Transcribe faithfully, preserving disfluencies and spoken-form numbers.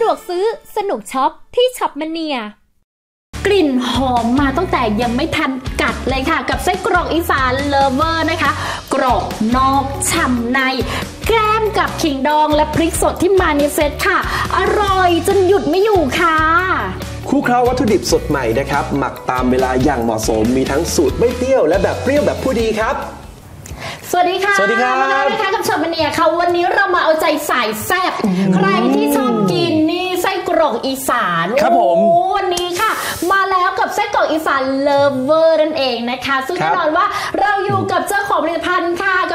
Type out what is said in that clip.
วกซื้อสนุกช็อปที่ช็อปมเนียกลิ่นหอมมาตั้งแต่ยังไม่ทันกัดเลยค่ะกับไส้กรอกอีสานเลิฟเวอร์นะคะกรอบนอกฉ่ำในแกล้มกับขิงดองและพริกสดที่มาในเซตค่ะอร่อยจนหยุดไม่อยู่ค่ะคู่เคล้าวัตถุดิบสดใหม่นะครับหมักตามเวลาอย่างเหมาะสมมีทั้งสูตรไม่เปรี้ยวและแบบเปรี้ยวแบบผู้ดีครับสวัสดีค่ะสวัสดีครับมาแล้วนะคะกับช็อปมเนียค่ะวันนี้เรามาเอาใจสายแซ่บใครที่ชอบกินนี่ไส้กรอกอีสานครับผมวันนี้ค่ะมาแล้วกับไส้กรอกอีสานเลิฟเวอร์นั่นเองนะคะซึ่งแน่นอนว่าเราอยู่กับเจ้าของผลิตภัณฑ์ค่ะ